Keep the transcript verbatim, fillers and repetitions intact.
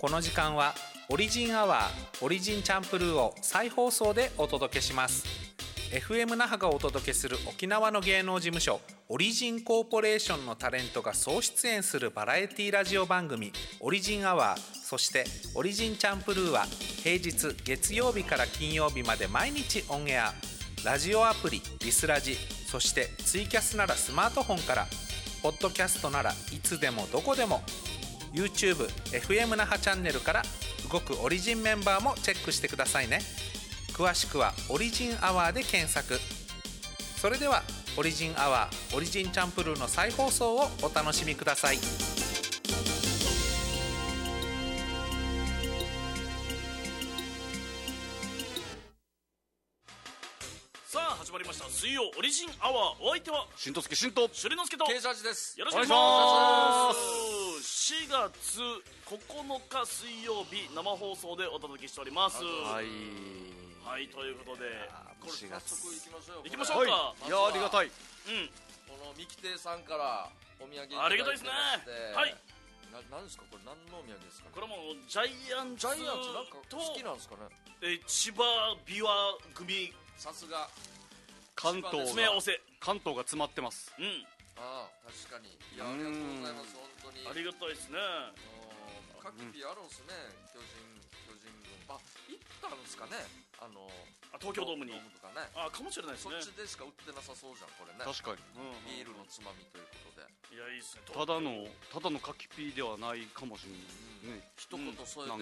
この時間はオリジンアワーオリジンチャンプルーを再放送でお届けします。 エフエム 那覇がお届けする沖縄の芸能事務所オリジンコーポレーションのタレントが総出演するバラエティラジオ番組オリジンアワー、そしてオリジンチャンプルーは平日月曜日から金曜日まで毎日オンエア。ラジオアプリリスラジ、そしてツイキャスならスマートフォンから、ポッドキャストならいつでもどこでも、 YouTube エフエム 那覇チャンネルから動くオリジンメンバーもチェックしてくださいね。詳しくはオリジンアワーで検索。それではオリジンアワーオリジンチャンプルーの再放送をお楽しみください。 さあ始まりました水曜オリジンアワー。お相手はしんとすけしんとしゅりのすけとケイジャージです。 よろしくお願いします。しがつここのか水曜日生放送でお届けしております。 はいはい、ということでこれ早速行きましょうよ。 行きましょうか。 はい、いやありがたい。 うん、 この三木亭さんからお土産ありがたいですね。はい、 な、なんですかこれ、何のお土産ですかね。 これもジャイアンツジャイアンツなんかと好きなんですかね。 え千葉琵琶組さすが関東詰め合わせ。 関東が詰まってます。 うんああ確かに。いやありがとうございます。本当にありがたいですね。 カキピあるんすね。巨人巨人軍あ行ったんですかね。あのあ東京ドームにドームとかね。 あかもしれないですね。 そっちでしか売ってなさそうじゃんこれね。 確かに、 うん、 ビールのつまみということで。 いやいいですね。 ただのただのカキピーではないかもしれないね。 一言添えて